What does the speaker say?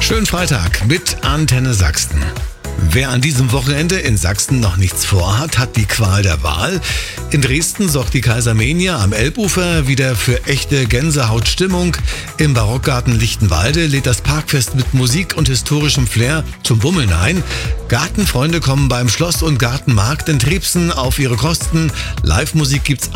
Schönen Freitag mit Antenne Sachsen. Wer an diesem Wochenende in Sachsen noch nichts vorhat, hat die Qual der Wahl. In Dresden sorgt die Kaisermania am Elbufer wieder für echte Gänsehautstimmung. Im Barockgarten Lichtenwalde lädt das Parkfest mit Musik und historischem Flair zum Bummeln ein. Gartenfreunde kommen beim Schloss- und Gartenmarkt in Trebsen auf ihre Kosten. Live-Musik gibt's